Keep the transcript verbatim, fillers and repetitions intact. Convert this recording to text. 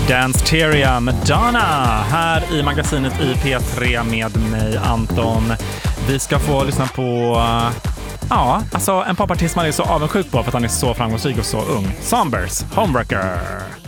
Danceteria Madonna här i magasinet i P tre med mig Anton. Vi ska få lyssna på ja, alltså en popartist man är så avundsjuk på för att han är så framgångsrik och så ung. Sombers, Homewrecker.